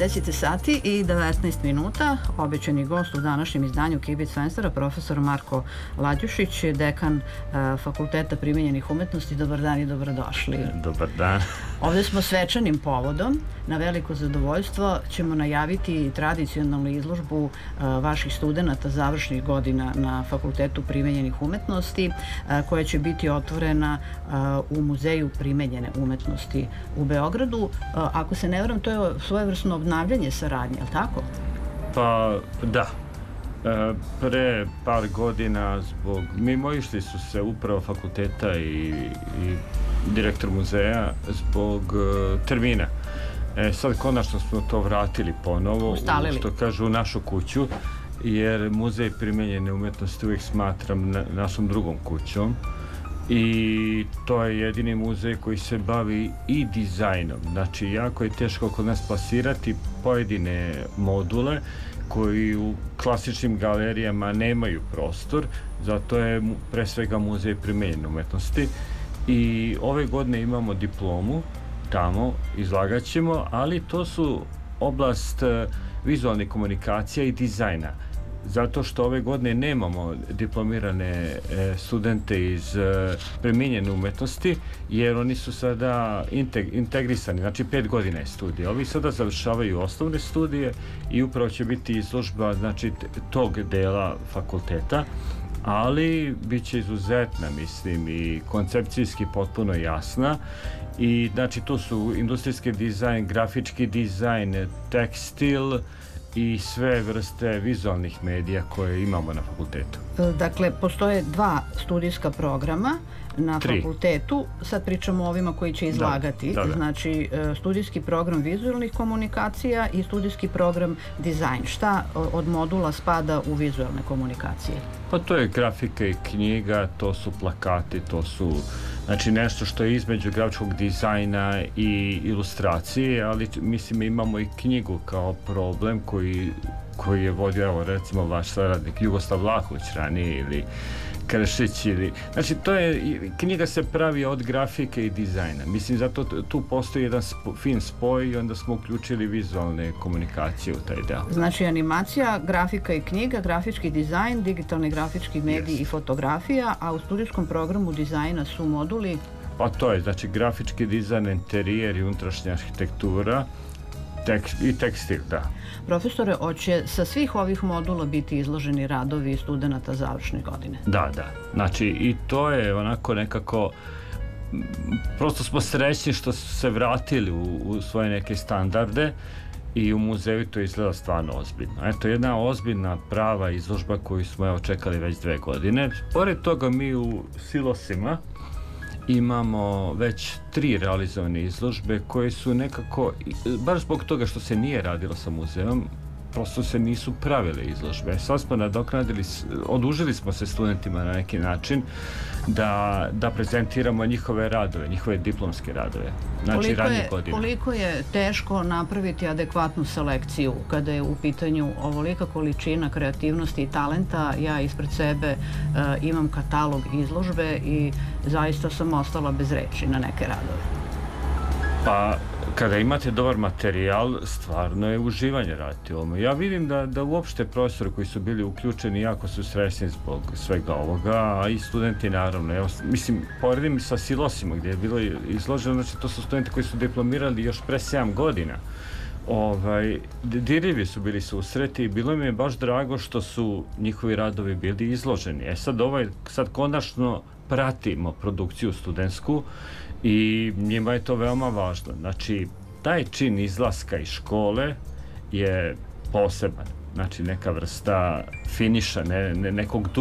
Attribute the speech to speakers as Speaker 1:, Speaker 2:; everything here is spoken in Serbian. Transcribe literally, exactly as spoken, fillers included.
Speaker 1: deset sati i devetnaest minuta. Obećani gost u današnjem izdanju Kibitz Fensera, profesor Marko Lađušić, dekan uh, Fakulteta primenjenih umetnosti. Dobar dan i dobrodošli.
Speaker 2: Dobar dan.
Speaker 1: Ovde smo svečanim povodom. Na veliko zadovoljstvo ćemo najaviti tradicionalnu izložbu uh, vaših studenta završnih godina na Fakultetu primenjenih umetnosti, uh, koja će biti otvorena uh, u Muzeju primenjene umetnosti u Beogradu. Uh, ako se ne varam, to je svojevrsno obnavljanje saradnje, je li tako?
Speaker 2: Pa da. E, pre par godina zbog mimoišli su se upravo fakulteta i, i direktor muzeja zbog e, termina. E, sad konačno smo to vratili ponovo, u, što kažu, u našu kuću, jer Muzej primenjene umetnosti uvijek smatram na, našom drugom kućom. I to je jedini muzej koji se bavi i dizajnom. Znači, jako je teško kod nas plasirati pojedine module koji u klasičnim galerijama nemaju prostor, zato je pre svega Muzej primenjene umetnosti. I ove godine imamo diplomu tamo, izlagat ćemo, ali to su oblast vizualne komunikacija i dizajna. Zato što ove godine nemamo diplomirane e, studente iz e, primenjene umetnosti, jer oni su sada integ, integrisani, znači pet godina je studija. Ovi sada završavaju osnovne studije i upravo će biti izložba, znači, tog dela fakulteta, ali bit će izuzetna, mislim, i koncepcijski potpuno jasna. I znači tu su industrijski dizajn, grafički dizajn, tekstil i sve vrste vizualnih medija koje imamo na fakultetu.
Speaker 1: Dakle, postoje dva studijska programa na
Speaker 2: Tri.
Speaker 1: fakultetu. Sad pričamo o ovima koji će izlagati.
Speaker 2: Da, da, da.
Speaker 1: Znači, studijski program vizualnih komunikacija i studijski program dizajn. Šta od modula spada u vizualne komunikacije?
Speaker 2: Pa to je grafika i knjiga, to su plakati, to su, znači, nešto što je između grafičkog dizajna i ilustracije, ali mislim imamo i knjigu kao problem koji, koji je vodio, evo, recimo, vaš saradnik Jugoslav Vlahović ranije, ili Kršić, ili, znači, to je, knjiga se pravi od grafike i dizajna. Mislim, zato tu postoji jedan spo, fin spoj i onda smo uključili vizualne komunikacije u taj deo.
Speaker 1: Znači, animacija, grafika i knjiga, grafički dizajn, digitalni grafički medij yes. i fotografija, a u studijskom programu dizajna su moduli?
Speaker 2: Pa to je, znači, grafički dizajn, interijer i unutrašnja arhitektura, tekst, i tekstil, da.
Speaker 1: Profesore, hoće sa svih ovih modula biti izloženi radovi studenta završne godine?
Speaker 2: Da, da. Znači, i to je onako nekako, prosto smo srećni što su se vratili u, u svoje neke standarde i u muzeju to izgleda stvarno ozbiljno. Eto, jedna ozbiljna prava izložba koju smo, evo, čekali već dve godine. Pored toga, mi u silosima imamo već tri realizovane izložbe koje su nekako, baš zbog toga što se nije radilo sa muzejom, prosto se nisu pravile izložbe. Sad smo nadoknadili, odužili smo se studentima na neki način da, da prezentiramo njihove radove, njihove diplomske radove. Znači, radnje godine.
Speaker 1: Koliko je teško napraviti adekvatnu selekciju kada je u pitanju ovolika količina kreativnosti i talenta? Ja ispred sebe uh, imam katalog izložbe i zaista sam ostala bez reči na neke radove.
Speaker 2: Pa, kada imate dobar materijal, stvarno je uživanje raditi ovome. Ja vidim da, da uopšte profesori koji su bili uključeni jako su srećni zbog svega ovoga, a i studenti naravno. Evo, mislim, poredim sa silosima gdje je bilo izloženo, znači to su studenti koji su diplomirali još pre sedam godina. Ovaj, dirljivi su bili susreti i bilo mi je baš drago što su njihovi radovi bili izloženi. E sad, ovaj, sad konačno pratimo produkciju studentsku i njima je to veoma važno. Znači, taj čin izlaska iz škole je poseban. Znači, neka vrsta finiša, ne, ne, nekog